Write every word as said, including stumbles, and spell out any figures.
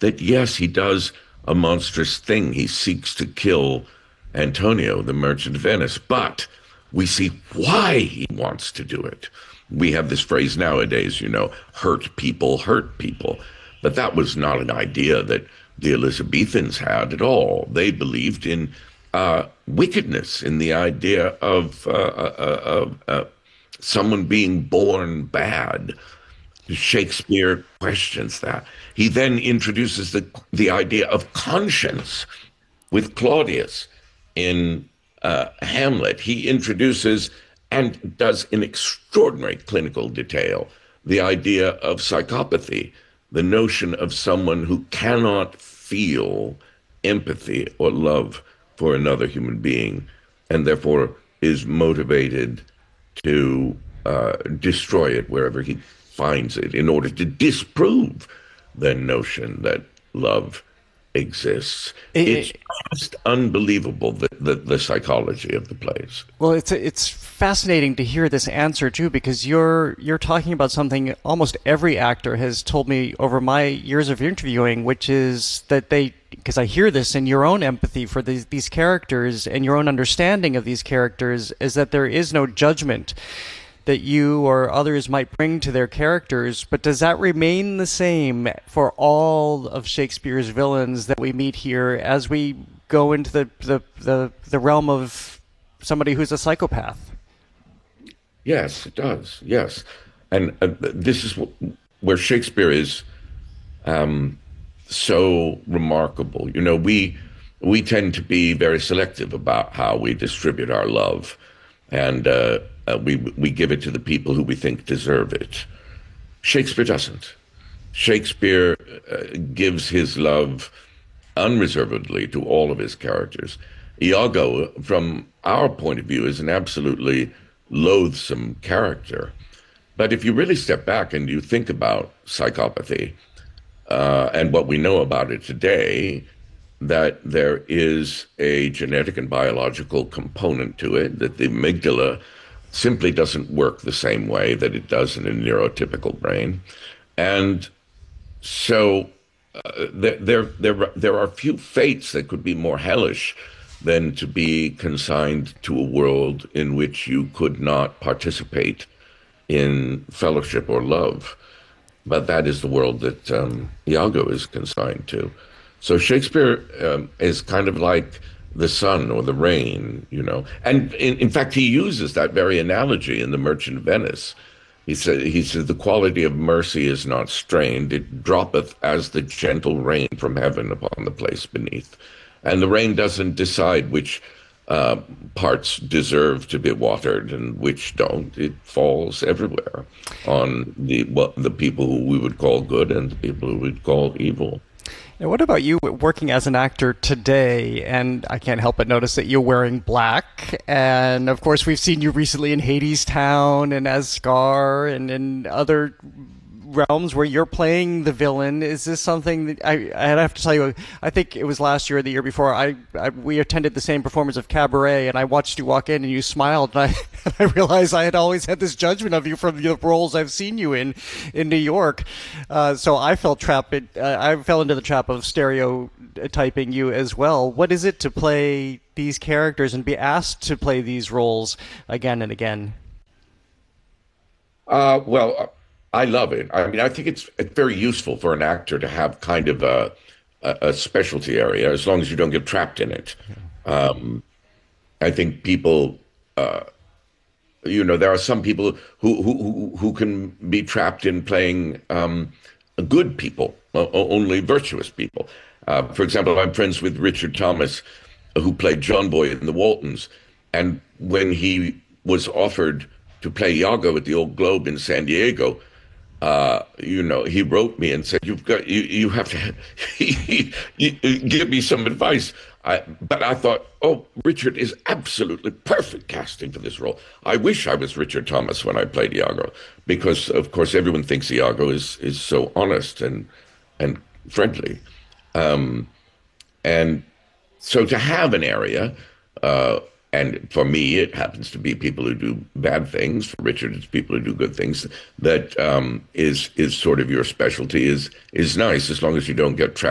that yes, he does a monstrous thing. He seeks to kill Antonio, the merchant of Venice, but we see why he wants to do it. We have this phrase nowadays, you know, hurt people hurt people. But that was not an idea that the Elizabethans had at all. They believed in uh, wickedness, in the idea of, uh, uh, uh, uh, someone being born bad. Shakespeare questions that. He then introduces the the idea of conscience with Claudius in uh, Hamlet. He introduces and does in extraordinary clinical detail the idea of psychopathy, the notion of someone who cannot feel empathy or love for another human being, and therefore is motivated to uh, destroy it wherever he finds it in order to disprove the notion that love exists. It, it's just unbelievable, the, the, the psychology of the plays. Well, it's it's fascinating to hear this answer too, because you're you're talking about something almost every actor has told me over my years of interviewing, which is that they, because I hear this in your own empathy for these these characters and your own understanding of these characters, is that there is no judgment that you or others might bring to their characters, but does that remain the same for all of Shakespeare's villains that we meet here as we go into the the, the, the realm of somebody who's a psychopath? Yes, it does. Yes. And uh, this is where Shakespeare is um, so remarkable. You know, we we tend to be very selective about how we distribute our love. And uh, uh, we we give it to the people who we think deserve it. Shakespeare doesn't. Shakespeare uh, gives his love unreservedly to all of his characters. Iago, from our point of view, is an absolutely loathsome character. But if you really step back and you think about psychopathy uh, and what we know about it today, that there is a genetic and biological component to it, that the amygdala simply doesn't work the same way that it does in a neurotypical brain. And so uh, there, there, there, there are few fates that could be more hellish than to be consigned to a world in which you could not participate in fellowship or love. But that is the world that um, Iago is consigned to. So Shakespeare um, is kind of like the sun or the rain, you know. And in, in fact, he uses that very analogy in The Merchant of Venice. He said, he said, the quality of mercy is not strained. It droppeth as the gentle rain from heaven upon the place beneath. And the rain doesn't decide which uh, parts deserve to be watered and which don't. It falls everywhere on the, well, the people who we would call good and the people who we would call evil. Now, what about you working as an actor today? And I can't help but notice that you're wearing black. And of course, we've seen you recently in Hadestown and as Scar and in other realms where you're playing the villain. Is this something that I, I have to tell you, I think it was last year or the year before, I, I we attended the same performance of Cabaret, and I watched you walk in and you smiled, and I, I realized I had always had this judgment of you from the roles I've seen you in in New York. Uh, so I felt trapped. In, uh, I fell into the trap of stereotyping you as well. What is it to play these characters and be asked to play these roles again and again? Uh, well, I love it. I mean, I think it's, it's very useful for an actor to have kind of a, a, a specialty area, as long as you don't get trapped in it. Um, I think people, uh, you know, there are some people who who who can be trapped in playing um, good people, uh, only virtuous people. Uh, for example, I'm friends with Richard Thomas, who played John Boy in The Waltons, and when he was offered to play Iago at the Old Globe in San Diego, Uh, you know, he wrote me and said, "You've got, you, you have to give me some advice." I, but I thought, oh, Richard is absolutely perfect casting for this role. I wish I was Richard Thomas when I played Iago, because of course everyone thinks Iago is is so honest and and friendly, um, and so to have an area. Uh, And for me, it happens to be people who do bad things. For Richard, it's people who do good things. That um, is is sort of your specialty. is is nice, as long as you don't get trapped